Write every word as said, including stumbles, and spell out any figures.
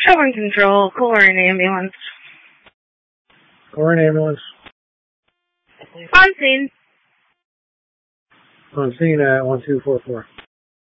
Shelburne Control, Coleraine Ambulance. Coleraine Ambulance. On scene. On scene at one two four four.